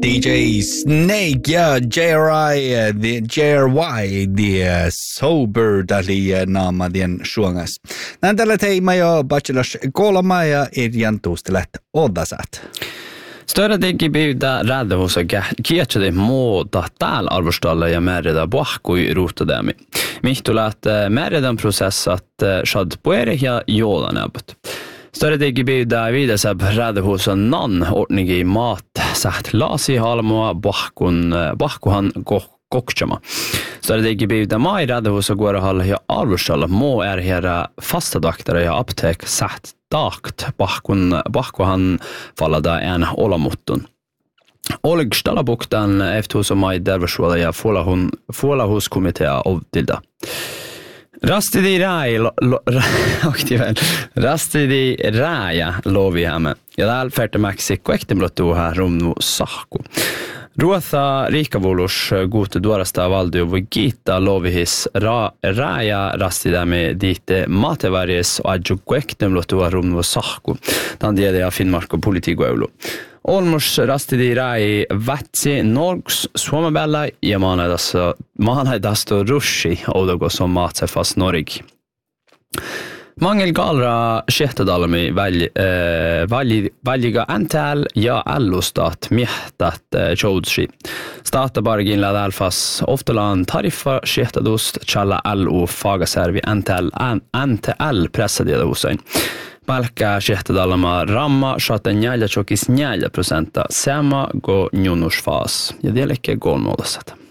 DJ Snake, ja, JRY, the sober dali naamadien suongas. Näin tällä teima jo bachelors kolma ja irjan tuustelet odasat. Större digibygda räddhusa kietsade muuta täällä arvostalle ja merida bohkui ruutademi. Mihtulat meridan processat shad poere ja jolanabut. Större digibygda vidasab räddhusa nan ordnigi mat saht lasi halmoa bohkuhan kokchama. Större digibygda mai räddhusa går hal ja arvostalle må hera fastadaktare ja aptek saht dakt bahkuhan fallada en olamuttun. Olgstallabuktan eftuso mai dervasuola ja fuolahuskomiteaa ovtilda. Rastidi raja lovihämme. Ja täällä färte Meksiko ektemblottu här rumnu sahku. Ruotha riikavulus guute duorasta valdio vogita lovihis raja rastidämme diite matevarjes adjukku ektemblottu rumnu sahku. Tämän tiedä ja Finnmark politiikoilu. Olmos rastidi rai vatsi norgs suomabella ja maanaidasto rushi odogo som matsefas norig. Mangel galra skehtadalmi valjiga antal ja allustat mihtat chodshi. Starta bargin la alfas oftalan tariffa skehtadost challa allu fagaservi antal pressade usain. Palkka skehtadalma ramma shata 4,4% sama go njunusfas. Ja dielekke golmodasat.